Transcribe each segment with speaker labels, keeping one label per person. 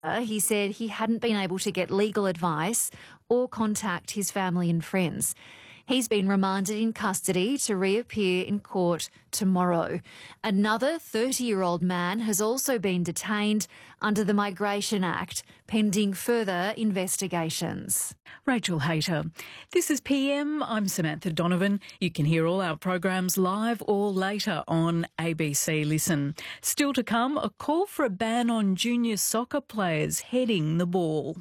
Speaker 1: He said he hadn't been able to get legal advice or contact his family and friends. He's been remanded in custody to reappear in court tomorrow. Another 30-year-old man has also been detained under the Migration Act, pending further investigations.
Speaker 2: Rachel Hayter. This is PM. I'm Samantha Donovan. You can hear all our programs live or later on ABC Listen. Still to come, a call for a ban on junior soccer players heading the ball.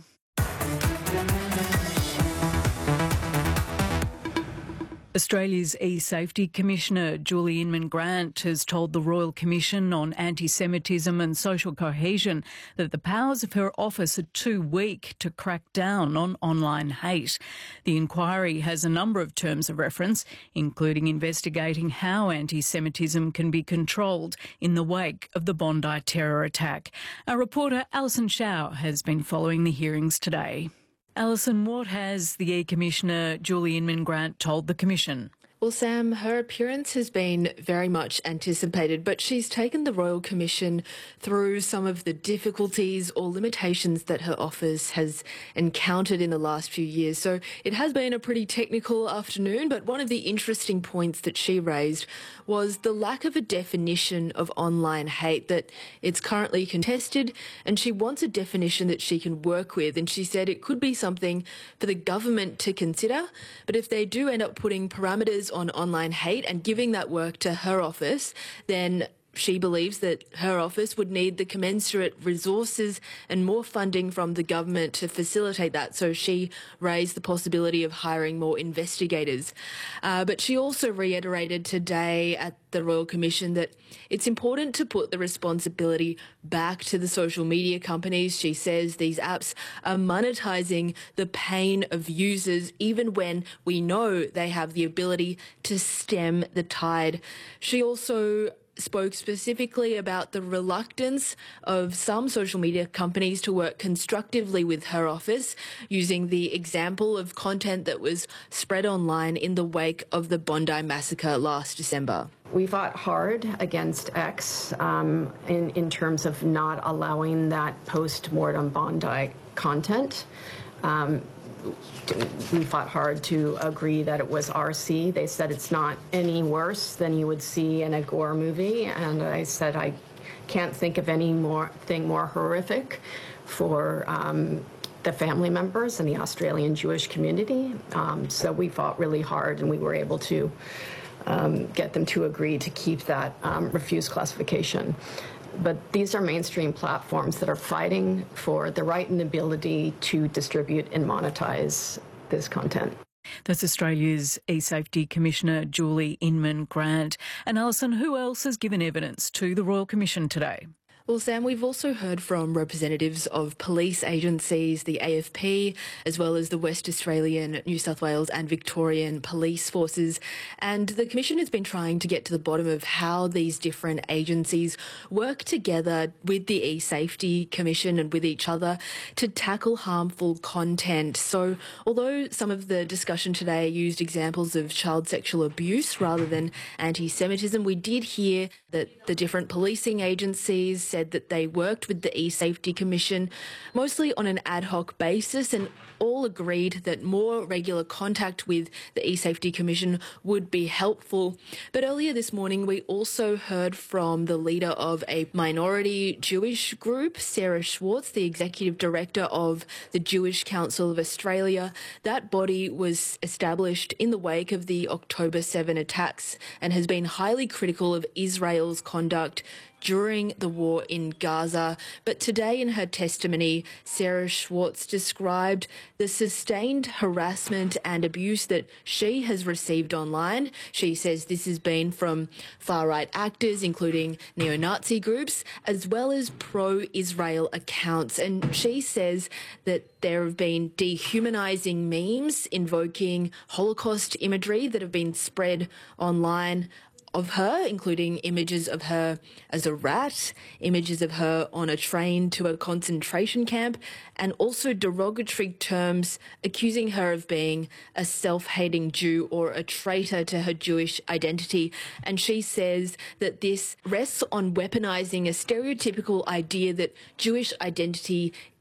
Speaker 2: Australia's E-Safety Commissioner Julie Inman-Grant has told the Royal Commission on Anti-Semitism and Social Cohesion that the powers of her office are too weak to crack down on online hate. The inquiry has a number of terms of reference, including investigating how anti-Semitism can be controlled in the wake of the Bondi terror attack. Our reporter Alison Shaw has been following the hearings today. Alison, what has the E-Commissioner Julie Inman-Grant told the Commission?
Speaker 3: Well, Sam, her appearance has been very much anticipated, but she's taken the Royal Commission through some of the difficulties or limitations that her office has encountered in the last few years. So it has been a pretty technical afternoon, but one of the interesting points that she raised was the lack of a definition of online hate, that it's currently contested, and she wants a definition that she can work with. And she said it could be something for the government to consider, but if they do end up putting parameters on online hate and giving that work to her office, then she believes that her office would need the commensurate resources and more funding from the government to facilitate that. So she raised the possibility of hiring more investigators. But she also reiterated today at the Royal Commission that it's important to put the responsibility back to the social media companies. She says these apps are monetising the pain of users, even when we know they have the ability to stem the tide. She also spoke specifically about the reluctance of some social media companies to work constructively with her office, using the example of content that was spread online in the wake of the Bondi massacre last December.
Speaker 4: We fought hard against X in terms of not allowing that post-mortem Bondi content. We fought hard to agree that it was RC. They said it's not any worse than you would see in a gore movie, and I said I can't think of anything more horrific for the family members and the Australian Jewish community. So we fought really hard, and we were able to get them to agree to keep that refused classification. But these are mainstream platforms that are fighting for the right and ability to distribute and monetize this content.
Speaker 2: That's Australia's E-Safety Commissioner Julie Inman-Grant. And Alison, who else has given evidence to the Royal Commission today?
Speaker 3: Well, Sam, we've also heard from representatives of police agencies, the AFP, as well as the West Australian, New South Wales and Victorian police forces. And the Commission has been trying to get to the bottom of how these different agencies work together with the E-Safety Commission and with each other to tackle harmful content. So although some of the discussion today used examples of child sexual abuse rather than anti-Semitism, we did hear that the different policing agencies said that they worked with the E-Safety Commission mostly on an ad hoc basis, and all agreed that more regular contact with the E-Safety Commission would be helpful. But earlier this morning, we also heard from the leader of a minority Jewish group, Sarah Schwartz, the Executive Director of the Jewish Council of Australia. That body was established in the wake of the October 7 attacks and has been highly critical of Israel's conduct during the war in Gaza. But today in her testimony, Sarah Schwartz described the sustained harassment and abuse that she has received online. She says this has been from far-right actors, including neo-Nazi groups, as well as pro-Israel accounts. And she says that there have been dehumanising memes invoking Holocaust imagery that have been spread online of her, including images of her as a rat, images of her on a train to a concentration camp, and also derogatory terms accusing her of being a self-hating Jew or a traitor to her Jewish identity. And she says that this rests on weaponizing a stereotypical idea that Jewish identity